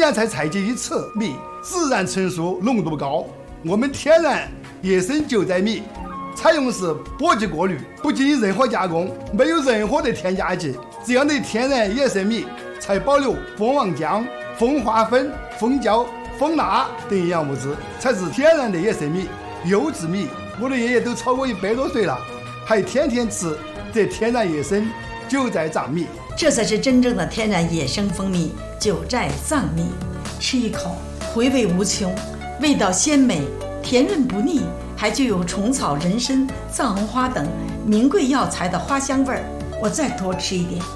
年才采集一次蜜，自然成熟浓度高。我们天然野生九寨蜜采用是播种过滤，不经任何加工，没有任何的添加剂，这样的天然野生蜜才保留蜂王浆、蜂花粉、蜂胶、蜂蜡等营养物质，才是天然的野生米、优质米。我的爷爷都超过100多岁了，还天天吃这天然野生九寨藏蜜。 这才是真正的天然野生蜂蜜九寨藏蜜，吃一口回味无穷，味道鲜美，甜润不腻，还具有虫草、人参、藏红花等名贵药材的花香味儿。我再多吃一点。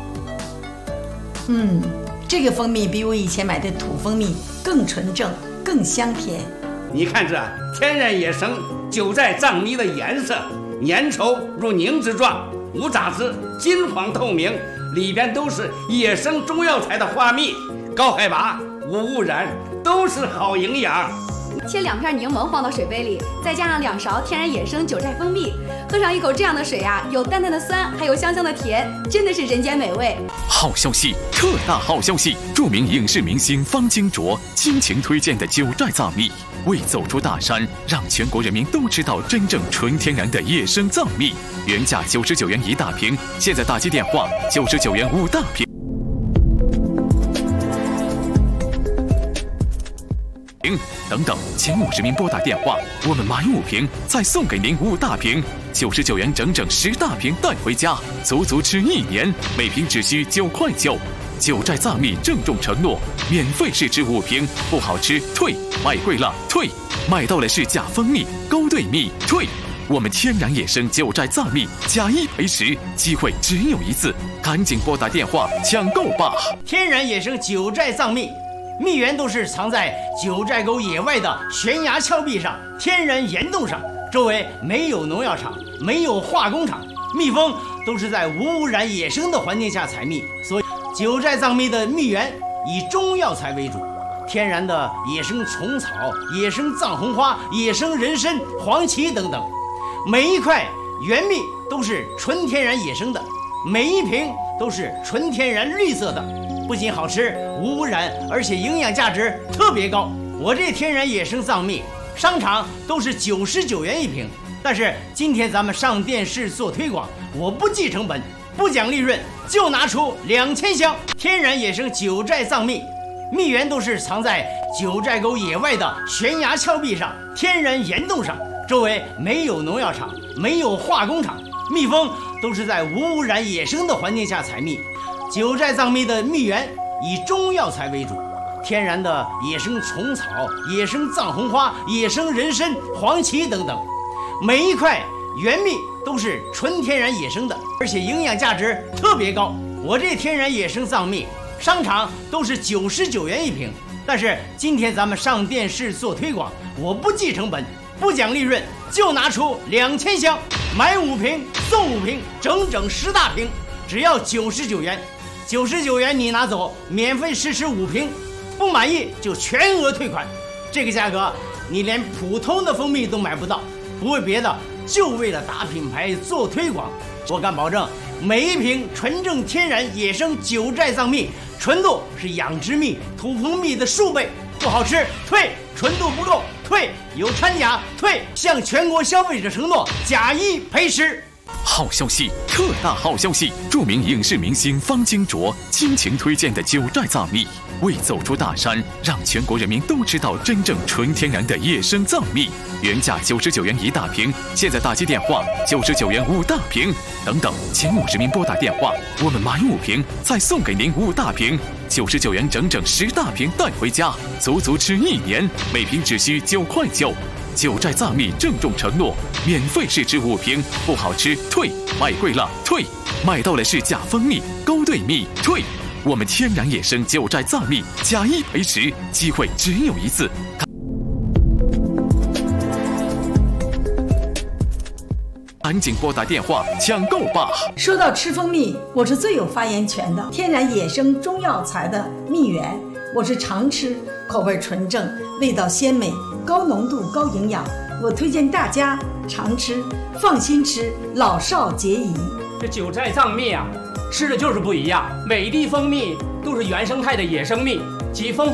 这个蜂蜜比我以前买的土蜂蜜更纯正，更香甜。 你看这天然野生九寨藏蜜的颜色，粘稠如凝脂状，无杂质，金黄透明，里边都是野生中药材的花蜜，高海拔，无污染，都是好营养。 切2片柠檬放到水杯里，再加上2勺天然野生九寨蜂蜜，喝上一口这样的水啊，有淡淡的酸，还有香香的甜，真的是人间美味。 好消息，特大好消息！著名影视明星方金卓倾情推荐的九寨藏蜜，为走出大山，让全国人民都知道真正纯天然的野生藏蜜。原价99元1大瓶，现在打击电话99元5大瓶。等等，前50名拨打电话，我们买5瓶，再送给您5大瓶，99元整整10大瓶带回家，足足吃1年，每瓶只需9块9。九寨藏蜜郑重承诺，免费试吃5瓶，不好吃退，买贵了退，买到了是假蜂蜜、勾兑蜜退。我们天然野生九寨藏蜜假1赔10，机会只有一次，赶紧拨打电话抢购吧！ 天然野生九寨藏蜜。蜜源都是藏在九寨沟野外的悬崖峭壁上、天然岩洞上，周围没有农药厂，没有化工厂，蜜蜂都是在无污染野生的环境下采蜜，所以九寨藏蜜的蜜源以中药材为主，天然的野生虫草、野生藏红花、野生人参、黄芪等等，每一块原蜜都是纯天然野生的，每一瓶都是纯天然绿色的。不仅好吃无污染，而且营养价值特别高。我这天然野生藏蜜，商场都是99元1瓶，但是今天咱们上电视做推广，我不计成本，不讲利润，就拿出2000箱天然野生九寨藏蜜。蜜源都是藏在九寨沟野外的悬崖峭壁上、天然岩洞上，周围没有农药厂，没有化工厂，蜜蜂都是在无污染野生的环境下采蜜。九寨藏蜜的蜜源以中药材为主，天然的野生虫草、野生藏红花、野生人参、黄芪等等，每一块原蜜都是纯天然野生的，而且营养价值特别高。我这天然野生藏蜜，商场都是99元1瓶，但是今天咱们上电视做推广，我不计成本，不讲利润，就拿出2000箱，买5瓶送5瓶，整整10大瓶，只要99元。99元你拿走，免费试吃5瓶，不满意就全额退款。这个价格你连普通的蜂蜜都买不到，不为别的，就为了打品牌做推广。我敢保证，每一瓶纯正天然野生九寨藏蜜，纯度是养殖蜜、土蜂蜜的数倍，不好吃退，纯度不够退，有掺假退，向全国消费者承诺假1赔10。 好消息，特大好消息！著名影视明星方金卓倾情推荐的九寨藏蜜，为走出大山，让全国人民都知道真正纯天然的野生藏蜜。原价99元1大瓶，现在打击电话99元5大瓶。等等，前50名拨打电话，我们买5瓶，再送给您5大瓶，99元整整10大瓶带回家，足足吃1年，每瓶只需9块9。九寨藏蜜郑重承诺，免费试吃5瓶，不好吃退，买贵了退，买到了是假蜂蜜、勾兑蜜退。我们天然野生九寨藏蜜假1赔10，机会只有一次。赶紧拨打电话抢购吧！ 说到吃蜂蜜，我是最有发言权的。天然野生中药材的蜜源，我是常吃，口味纯正，味道鲜美，高浓度高营养，我推荐大家常吃，放心吃，老少皆宜。 这九寨藏蜜啊，吃的就是不一样，每一滴蜂蜜都是原生态的野生蜜，集蜂